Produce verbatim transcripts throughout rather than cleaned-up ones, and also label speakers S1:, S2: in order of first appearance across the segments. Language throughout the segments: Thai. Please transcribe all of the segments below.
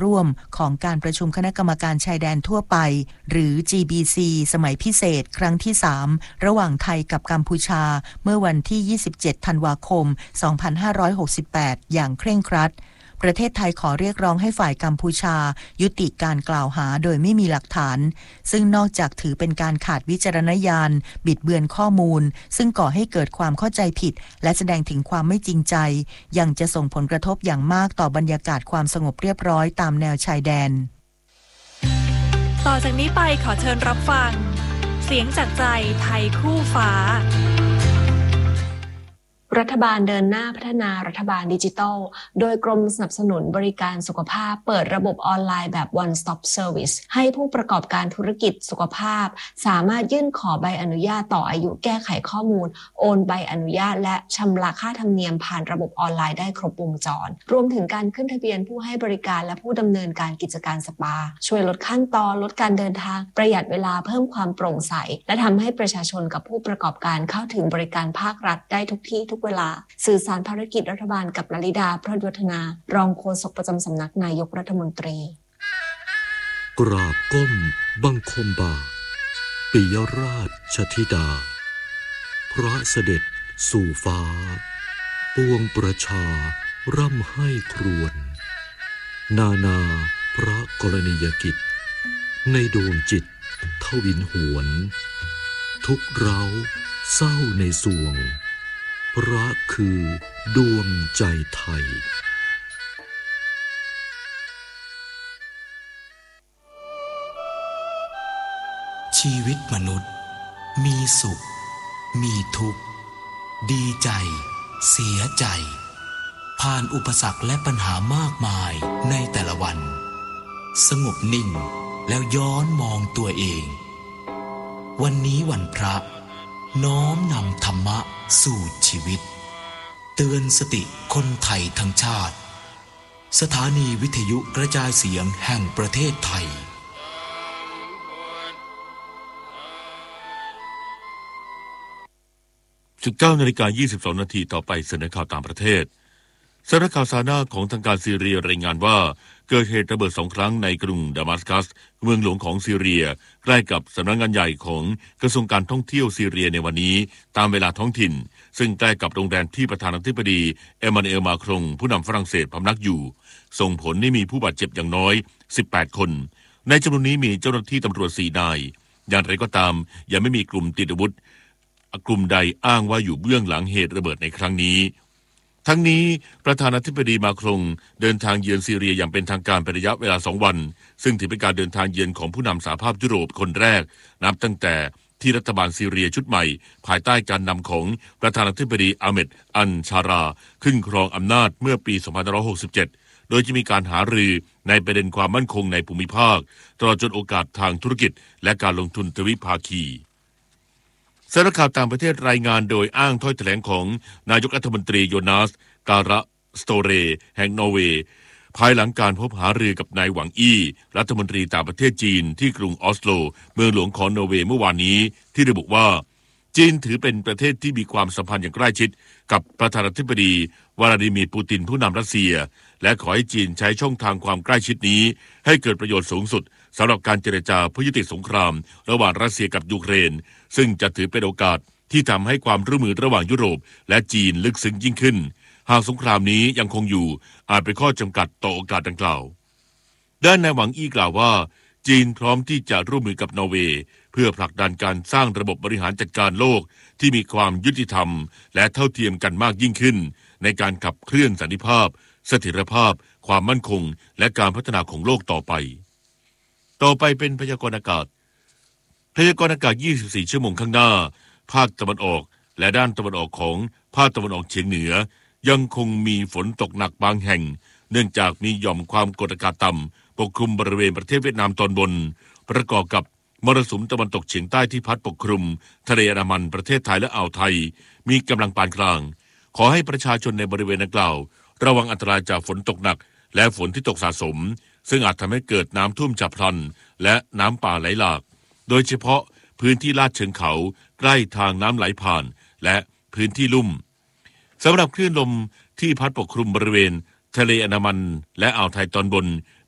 S1: ร่วมของการประชุมคณะกรรมการชายแดนทั่วไปหรือ จี บี ซี สมัยพิเศษครั้งที่สามระหว่างไทยกับกัมพูชาเมื่อวันที่ยี่สิบเจ็ดธันวาคมสองพันห้าร้อยหกสิบแปดอย่างเคร่งครัดประเทศไทยขอเรียกร้องให้ฝ่ายกัมพูชายุติการกล่าวหาโดยไม่มีหลักฐานซึ่งนอกจากถือเป็นการขาดวิจารณญาณบิดเบือนข้อมูลซึ่งก่อให้เกิดความเข้าใจผิดและแสดงถึงความไม่จริงใจยังจะส่งผลกระทบอย่างมากต่อบรรยากาศความสงบเรียบร้อยตามแนวชายแดน
S2: ต่อจากนี้ไปขอเชิญรับฟังเสียงจากใจไทยคู่ฟ้า
S3: รัฐบาลเดินหน้าพัฒนารัฐบาลดิจิทัลโดยกรมสนับสนุนบริการสุขภาพเปิดระบบออนไลน์แบบ One Stop Service ให้ผู้ประกอบการธุรกิจสุขภาพสามารถยื่นขอใบอนุญาตต่ออายุแก้ไขข้อมูลโอนใบอนุญาตและชำระค่าธรรมเนียมผ่านระบบออนไลน์ได้ครบวงจรรวมถึงการขึ้นทะเบียนผู้ให้บริการและผู้ดำเนินการกิจการสปาช่วยลดขั้นตอนลดการเดินทางประหยัดเวลาเพิ่มความโปร่งใสและทำให้ประชาชนกับผู้ประกอบการเข้าถึงบริการภาครัฐได้ทุกที่ทุกเวลาสื่อสารภารกิจรัฐบาลกับลลิดาพรหยวัฒนารองโฆษกประจำสำนักนายกรัฐมนตรี
S4: กราบก้มบังคมบาทปิยราชธิดาพระเสด็จสู่ฟ้าปวงประชาร่ำให้ครวญนานาพระกรณียกิจในดวงจิตทวินหวนทุกเร้าเศร้าในสวงพระคือดวงใจไทย
S5: ชีวิตมนุษย์มีสุขมีทุกข์ดีใจเสียใจผ่านอุปสรรคและปัญหามากมายในแต่ละวันสงบนิ่งแล้วย้อนมองตัวเองวันนี้วันพระน้อมนำธรรมะสู่ชีวิตเตือนสติคนไทยทั้งชาติสถานีวิทยุกระจายเสียงแห่งประเทศไทย
S6: สิบเก้านาฬิกายี่สิบสองนาทีต่อไปเสนอข่าวต่างประเทศสำนักข่าวซาน่าของทางการซีเรียรายงานว่าเกิดเหตุระเบิดสองครั้งในกรุงดามัสกัสเมืองหลวงของซีเรียใกล้กับสำนักงานใหญ่ของกระทรวงการท่องเที่ยวซีเรียในวันนี้ตามเวลาท้องถิ่นซึ่งใกล้กับโรงแรมที่ประธานาธิบดีเอมมานูเอลมาครงผู้นำฝรั่งเศสพำนักอยู่ส่งผลให้มีผู้บาดเจ็บอย่างน้อยสิบแปดคนในจำนวนนี้มีเจ้าหน้าที่ตำรวจสี่นายอย่างไรก็ตามยังไม่มีกลุ่มติดอาวุธกลุ่มใดอ้างว่าอยู่เบื้องหลังเหตุระเบิดในครั้งนี้ทั้งนี้ประธานาธิบดีมาครงเดินทางเยือนซีเรียอย่างเป็นทางการเป็นระยะเวลาสองวันซึ่งถือเป็นการเดินทางเยือนของผู้นำสหภาพยุโรปคนแรกนับตั้งแต่ที่รัฐบาลซีเรียชุดใหม่ภายใต้การนำของประธานาธิบดีอาเมดอันชาราขึ้นครองอำนาจเมื่อปีสองพันห้าร้อยหกสิบเจ็ดโดยจะมีการหารือในประเด็นความมั่นคงในภูมิภาคตลอดจนโอกาสทางธุรกิจและการลงทุนทวิภาคีสำนักข่าวต่างประเทศรายงานโดยอ้างถ้อยแถลงของนายกรัฐมนตรีโยนาสการะสโตเรแห่งนอร์เวย์ภายหลังการพบหารือกับนายหวังอี้รัฐมนตรีต่างประเทศจีนที่กรุงออสโลเมืองหลวงของนอร์เวย์เมื่อวานนี้ที่ระบุว่าจีนถือเป็นประเทศที่มีความสัมพันธ์อย่างใกล้ชิดกับประธานาธิบดีวลาดิเมียร์ปูตินผู้นำรัสเซียและขอให้จีนใช้ช่องทางความใกล้ชิดนี้ให้เกิดประโยชน์สูงสุดสำหรับการเจรจาเพื่อยุติสงครามระหว่างรัสเซียกับยูเครนซึ่งจะถือเป็นโอกาสที่ทำให้ความร่วมมือระหว่างยุโรปและจีนลึกซึ้งยิ่งขึ้นหากสงครามนี้ยังคงอยู่อาจเป็นข้อจำกัดต่อโอกาสดังกล่าวด้านนายหวังอี้กล่าวว่าจีนพร้อมที่จะร่วมมือกับนอร์เวย์เพื่อผลักดันการสร้างระบบบริหารจัดการโลกที่มีความยุติธรรมและเท่าเทียมกันมากยิ่งขึ้นในการขับเคลื่อนสันติภาพเสถียรภาพความมั่นคงและการพัฒนาของโลกต่อไปต่อไปเป็นพยากรณ์อากาศพยากรณ์อากาศยี่สิบสี่ชั่วโมงข้างหน้าภาคตะวันออกและด้านตะวันออกของภาคตะวันออกเฉียงเหนือยังคงมีฝนตกหนักบางแห่งเนื่องจากมีหย่อมความกดอากาศต่ำปกคลุมบริเวณประเทศเวียดนามตอนบนประกอบกับมรสุมตะวันตกเฉียงใต้ที่พัดปกคลุมทะเลอันดามันประเทศไทยและอ่าวไทยมีกำลังปานกลางขอให้ประชาชนในบริเวณดังกล่าวระวังอันตรายจากฝนตกหนักและฝนที่ตกสะสมซึ่งอาจทำให้เกิดน้ำท่วมฉับพลันและน้ำป่าไหลหลากโดยเฉพาะพื้นที่ลาดเชิงเขาใกล้ทางน้ำไหลผ่านและพื้นที่ลุ่มสำหรับคลื่นลมที่พัดปกคลุมบริเวณทะเลอันดามันและอ่าวไทยตอนบน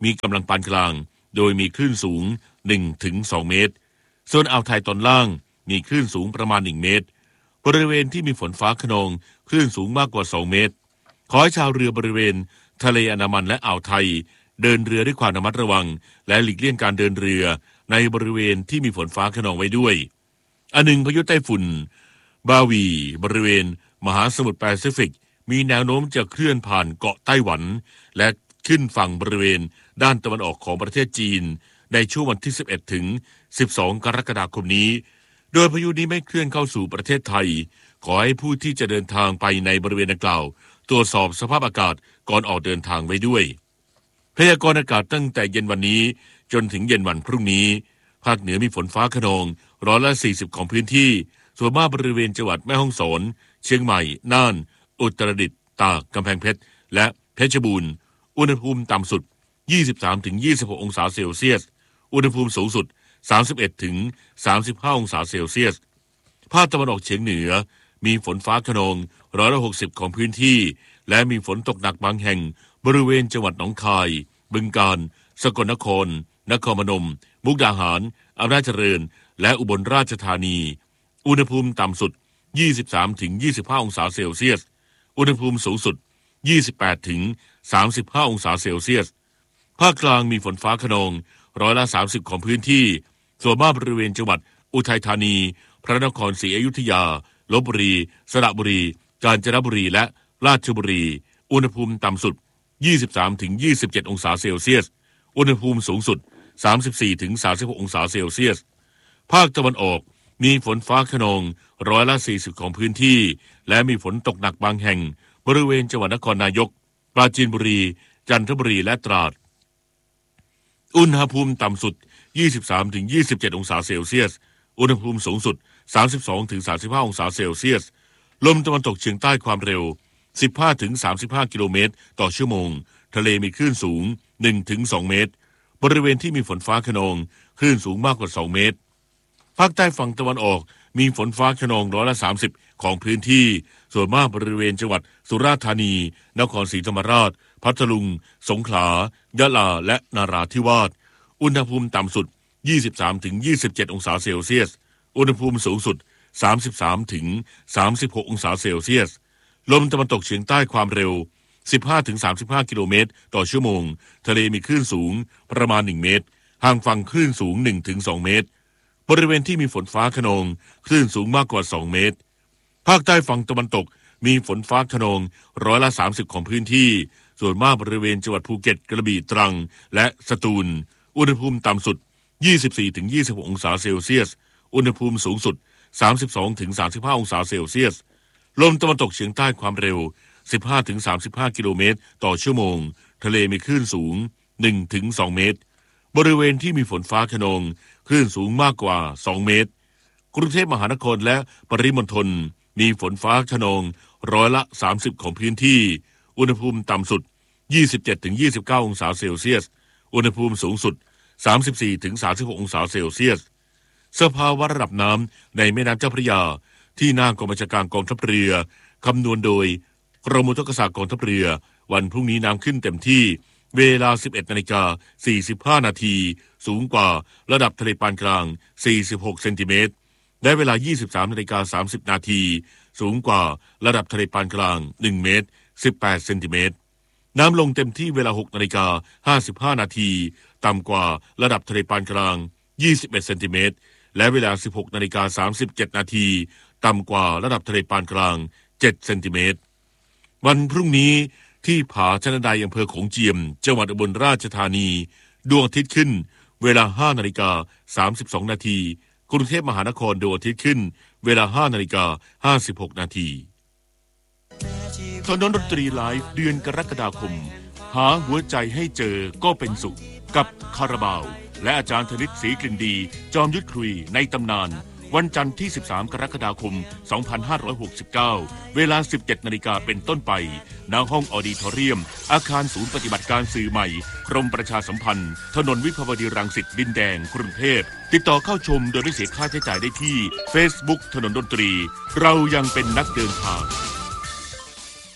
S6: มีกำลังปานกลางโดยมีคลื่นสูง หนึ่งถึงสอง เมตรส่วนอ่าวไทยตอนล่างมีคลื่นสูงประมาณหนึ่งเมตรบริเวณที่มีฝนฟ้าคะนองคลื่นสูงมากกว่าสองเมตรขอให้ชาวเรือบริเวณทะเลอันดามันและอ่าวไทยเดินเรือด้วยความระมัดระวังและหลีกเลี่ยงการเดินเรือในบริเวณที่มีฝนฟ้าคะนองไว้ด้วยอันหนึ่งพายุไต้ฝุ่นบาวีบริเวณมหาสมุทรแปซิฟิกมีแนวโน้มจะเคลื่อนผ่านเกาะไต้หวันและขึ้นฝั่งบริเวณด้านตะวันออกของประเทศจีนในช่วงวันที่สิบเอ็ดถึงสิบสองกรกฎาคมนี้โดยพายุนี้ไม่เคลื่อนเข้าสู่ประเทศไทยขอให้ผู้ที่จะเดินทางไปในบริเวณดังกล่าวตรวจสอบสภาพอากาศก่อนออกเดินทางไว้ด้วยพยากรณ์อากาศตั้งแต่เย็นวันนี้จนถึงเย็นวันพรุ่งนี้ภาคเหนือมีฝนฟ้าคะนองร้อยละสี่สิบของพื้นที่ส่วนมากบริเวณจังหวัดแม่ฮ่องสอนเชียงใหม่น่านอุตรดิตถ์ตากกำแพงเพชรและเพชรบูรณ์อุณหภูมิต่ำสุด ยี่สิบสามถึงยี่สิบหก องศาเซลเซียสอุณหภูมิสูงสุด สามสิบเอ็ดถึงสามสิบห้า องศาเซลเซียสภาคตะวันออกเฉียงเหนือมีฝนฟ้าคะนองร้อยละหกสิบของพื้นที่และมีฝนตกหนักบางแห่งบริเวณจังหวัดหนองคายบึงกาฬสกลนครนครพนมมุกดาหารอำนาจเจริญและอุบลราชธานีอุณหภูมิต่ำสุด ยี่สิบสามถึงยี่สิบห้า องศาเซลเซียสอุณหภูมิสูงสุด ยี่สิบแปดถึงสามสิบห้า องศาเซลเซียสภาคกลางมีฝนฟ้าคะนองร้อยละสามสิบของพื้นที่ส่วนมากบริเวณจังหวัดอุทัยธานีพระนครศรีอยุธยาลพบุรีสระบุรีกาญจนบุรีและราชบุรีอุณหภูมิต่ำสุด ยี่สิบสามถึงยี่สิบเจ็ด องศาเซลเซียสอุณหภูมิสูงสุด สามสิบสี่ถึงสามสิบหก องศาเซลเซียสภาคตะวันออกมีฝนฟ้าคะนองร้อยละสี่สิบของพื้นที่และมีฝนตกหนักบางแห่งบริเวณจังหวัดนครนายกปราจีนบุรีจันทบุรีและตราดอุณหภูมิต่ำสุด ยี่สิบสามถึงยี่สิบเจ็ด องศาเซลเซียสอุณหภูมิสูงสุด สามสิบสองถึงสามสิบห้า องศาเซลเซียสลมตะวันตกเฉียงใต้ความเร็ว สิบห้าถึงสามสิบห้า กิโลเมตรต่อชั่วโมงทะเลมีคลื่นสูง หนึ่งถึงสอง เมตรบริเวณที่มีฝนฟ้าคะนองคลื่นสูงมากกว่าสองเมตรภาคใต้ฝั่งตะวันออกมีฝนฟ้าคะนองร้อยละสามสิบของพื้นที่ส่วนมากบริเวณจังหวัดสุราษฎร์ธานีนครศรีธรรมราชพัทลุงสงขลายะลาและนราธิวาสอุณหภูมิต่ำสุด ยี่สิบสามถึงยี่สิบเจ็ด องศาเซลเซียสอุณหภูมิสูงสุด สามสิบสามถึงสามสิบหก องศาเซลเซียสลมตะวันตกเฉียงใต้ความเร็ว สิบห้าถึงสามสิบห้า กิโลเมตรต่อชั่วโมงทะเลมีคลื่นสูงประมาณหนึ่งเมตรห่างฝั่งคลื่นสูง หนึ่งถึงสอง เมตรบริเวณที่มีฝนฟ้าคะนองคลื่นสูงมากกว่าสองเมตรภาคใต้ฝั่งตะวันตกมีฝนฟ้าคะนองร้อยละสามสิบของพื้นที่ส่วนมากบริเวณจังหวัดภูเก็ตกระบี่ตรังและสตูลอุณหภูมิต่ำสุด ยี่สิบสี่ถึงยี่สิบหก องศาเซลเซียสอุณหภูมิสูงสุด สามสิบสองถึงสามสิบห้า องศาเซลเซียสลมตะวันตกเฉียงใต้ความเร็ว สิบห้าถึงสามสิบห้า กิโลเมตรต่อชั่วโมงทะเลมีคลื่นสูง หนึ่งถึงสอง เมตรบริเวณที่มีฝนฟ้าคะนองคลื่นสูงมากกว่าสองเมตรกรุงเทพมหานครและปริมณฑลมีฝนฟ้าคะนองร้อยละสามสิบของพื้นที่อุณหภูมิต่ำสุด ยี่สิบเจ็ดถึงยี่สิบเก้า องศาเซลเซียสอุณหภูมิสูงสุด สามสิบสี่ถึงสามสิบหก องศาเซลเซียสสภาวะระดับน้ำในแม่น้ำเจ้าพระยาที่หน้ากองบัญชาการกองทัพเรือคำนวณโดยกรมอุทกศาสตร์กองทัพเรือวันพรุ่งนี้น้ำขึ้นเต็มที่เวลา สิบเอ็ดนาฬิกาสี่สิบห้า นาทีสูงกว่าระดับทะเลปานกลางสี่สิบหกเซนติเมตรและเวลา ยี่สิบสามนาฬิกาสามสิบ นาทีสูงกว่าระดับทะเลปานกลางหนึ่งเมตรสิบแปดเซนติเมตรน้ำลงเต็มที่เวลา หกนาฬิกาห้าสิบห้า นาทีต่ำกว่าระดับทะเลปานกลางยี่สิบเอ็ดเซนติเมตรและเวลา สิบหกนาฬิกาสามสิบเจ็ด นาทีต่ำกว่าระดับทะเลปานกลางเจ็ดเซนติเมตรวันพรุ่งนี้ที่ผาชนไดอำเภอโขงเจียมจังหวัดอุบลราชธานีดวงอาทิตย์ขึ้นเวลา ห้านาฬิกาสามสิบสอง นาทีกรุงเทพมหานครดวงอาทิตย์ขึ้นเวลา ห้านาฬิกาห้าสิบหก นาทีถนนดนตรีไลฟ์เดือนกรกฎาคมหาหัวใจให้เจอก็เป็นสุขกับคาราบาวและอาจารย์ธนิตศรีกลิ่นดีจอมยุทธคุยในตำนานวันจันทร์ที่สิบสามกรกฎาคมสองพันห้าร้อยหกสิบเก้าเวลา สิบเจ็ดนาฬิกาเป็นต้นไปณห้องออดิทอเรียมอาคารศูนย์ปฏิบัติการสื่อใหม่กรมประชาสัมพันธ์ถนนวิภาวดีรังสิตดินแดงกรุงเทพติดต่อเข้าชมโดยไม่เสียค่าใช้จ่ายได้ที่ Facebook ถนนดนตรีเรายังเป็นนักเดินทาง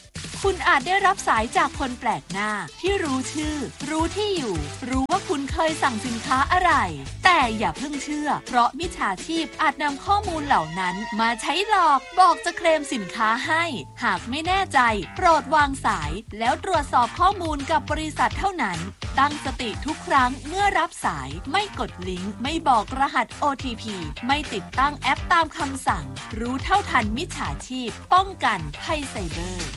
S7: คุณอาจได้รับสายจากคนแปลกหน้าที่รู้ชื่อรู้ที่อยู่รู้ว่าคุณเคยสั่งสินค้าอะไรแต่อย่าเพิ่งเชื่อเพราะมิจฉาชีพอาจนำข้อมูลเหล่านั้นมาใช้หลอกบอกจะเคลมสินค้าให้หากไม่แน่ใจโปรดวางสายแล้วตรวจสอบข้อมูลกับบริษัทเท่านั้นตั้งสติทุกครั้งเมื่อรับสายไม่กดลิงก์ไม่บอกรหัส โอ ที พี ไม่ติดตั้งแอปตามคำสั่งรู้เท่าทันมิจฉาชีพป้องกันภัยไซเบอร์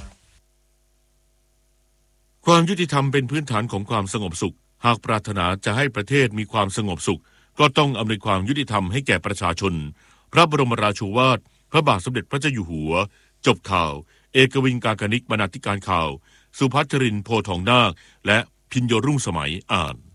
S6: ความยุติธรรมเป็นพื้นฐานของความสงบสุขหากปรารถนาจะให้ประเทศมีความสงบสุขก็ต้องอำนวยความยุติธรรมให้แก่ประชาชนพระบรมราโชวาทพระบาทสมเด็จพระเจ้าอยู่หัวจบข่าวเอกวินกากนิกบรรณาธิการข่าวสุภัชรินทร์โพทองนาคและพิญโยรุ่งสมัยอ่าน